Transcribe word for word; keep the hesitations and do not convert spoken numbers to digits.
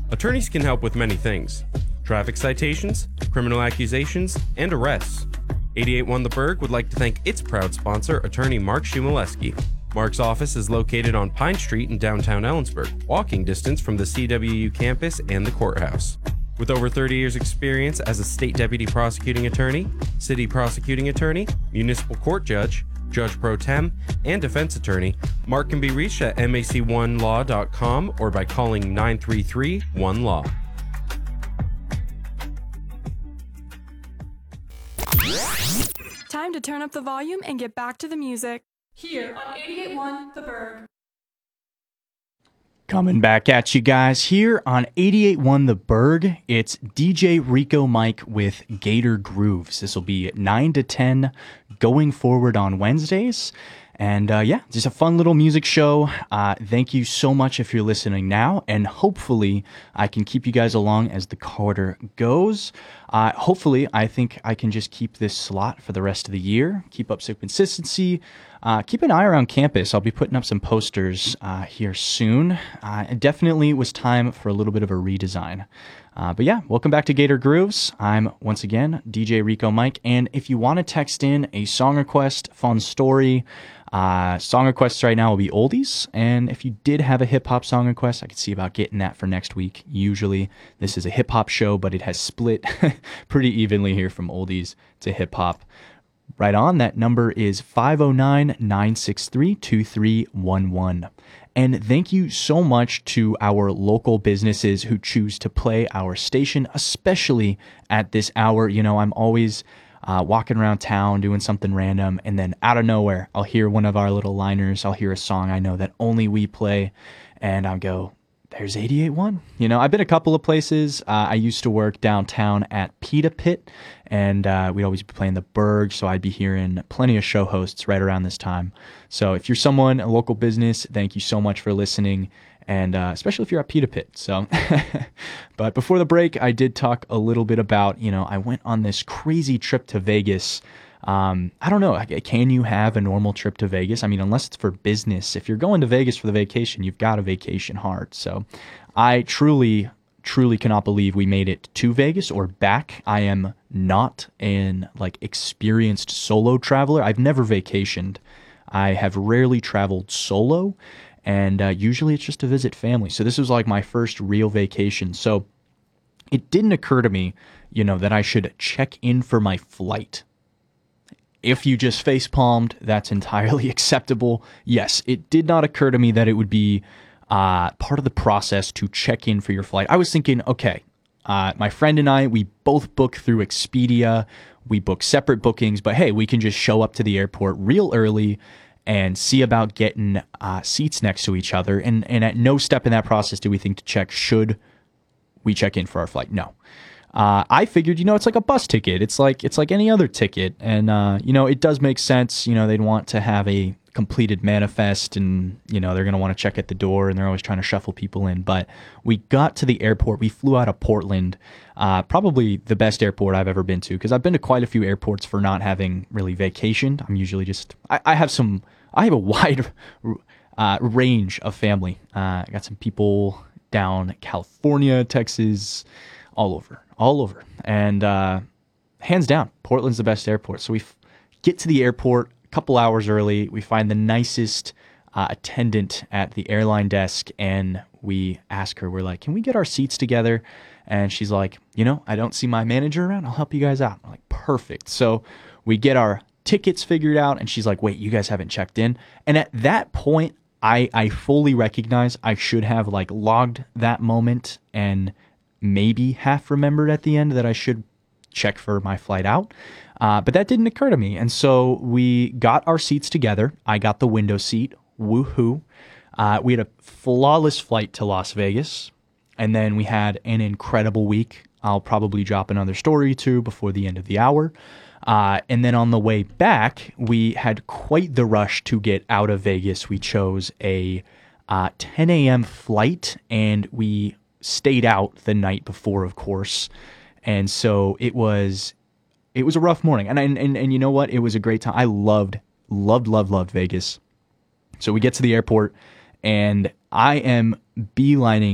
Attorneys can help with many things: traffic citations, criminal accusations, and arrests. eighty-eight one The Berg would like to thank its proud sponsor, attorney Mark Shumalesky. Mark's office is located on Pine Street in downtown Ellensburg, walking distance from the C W U campus and the courthouse. With over thirty years experience as a state deputy prosecuting attorney, city prosecuting attorney, municipal court judge, judge pro tem, and defense attorney, Mark can be reached at M A C one law dot com or by calling nine three three one law. Time to turn up the volume and get back to the music. Here on eighty-eight point one The Berg. Coming back at you guys here on eighty-eight point one The Berg. It's D J Rico Mike with Gator Grooves. This will be nine to ten going forward on Wednesdays. And uh, yeah, just a fun little music show. Uh, thank you so much if you're listening now. And hopefully I can keep you guys along as the quarter goes. Uh, hopefully I think I can just keep this slot for the rest of the year. Keep up some consistency. Uh, keep an eye around campus. I'll be putting up some posters uh, here soon. Uh, it definitely was time for a little bit of a redesign. Uh, but yeah, welcome back to Gator Grooves. I'm, once again, D J Rico Mike. And if you want to text in a song request, fun story, uh, song requests right now will be oldies. And if you did have a hip-hop song request, I could see about getting that for next week. Usually, this is a hip-hop show, but it has split pretty evenly here from oldies to hip-hop. Right on, that number is five oh nine, nine six three, two three one one. And thank you so much to our local businesses who choose to play our station, especially at this hour. You know, I'm always uh, walking around town doing something random, and then out of nowhere, I'll hear one of our little liners. I'll hear a song I know that only we play, and I'll go, there's eighty-eight point one. You know, I've been a couple of places. Uh, I used to work downtown at Pita Pit, and uh, we'd always be playing the Berg, so I'd be hearing plenty of show hosts right around this time. So if you're someone, a local business, thank you so much for listening, and uh, especially if you're at Pita Pit. So, but before the break, I did talk a little bit about, you know, I went on this crazy trip to Vegas. Um, I don't know. Can you have a normal trip to Vegas? I mean, unless it's for business. If you're going to Vegas for the vacation, you've got to vacation hard. So I truly, truly cannot believe we made it to Vegas or back. I am not an like experienced solo traveler. I've never vacationed. I have rarely traveled solo, and uh, usually it's just to visit family. So this was like my first real vacation. So it didn't occur to me, you know, that I should check in for my flight. If you just face palmed, that's entirely acceptable. Yes, it did not occur to me that it would be uh, part of the process to check in for your flight. I was thinking, okay, uh, my friend and I, we both book through Expedia. We book separate bookings, but hey, we can just show up to the airport real early and see about getting uh, seats next to each other. And, and at no step in that process do we think to check, should we check in for our flight? No. Uh, I figured, you know, it's like a bus ticket. It's like it's like any other ticket, and uh, you know, it does make sense. You know, they'd want to have a completed manifest, and you know, they're going to want to check at the door, and they're always trying to shuffle people in. But we got to the airport. We flew out of Portland, uh, probably the best airport I've ever been to, because I've been to quite a few airports for not having really vacationed. I'm usually just I, I have some I have a wide uh, range of family. Uh, I got some people down California, Texas, all over. all over. And uh, hands down, Portland's the best airport. So we f- get to the airport a couple hours early. We find the nicest uh, attendant at the airline desk, and we ask her, we're like, can we get our seats together? And she's like, you know, I don't see my manager around. I'll help you guys out. I'm like, perfect. So we get our tickets figured out, and she's like, wait, you guys haven't checked in? And at that point, I, I fully recognize I should have like logged that moment and maybe half remembered at the end that I should check for my flight out. Uh, but that didn't occur to me. And so we got our seats together. I got the window seat. Woohoo. Uh, we had a flawless flight to Las Vegas. And then we had an incredible week. I'll probably drop another story or two before the end of the hour. Uh, and then on the way back, we had quite the rush to get out of Vegas. We chose a uh, ten a.m. flight, and we stayed out the night before, of course. And so it was it was a rough morning. And, and and and you know what? It was a great time. I loved, loved, loved, loved Vegas. So we get to the airport, and I am beelining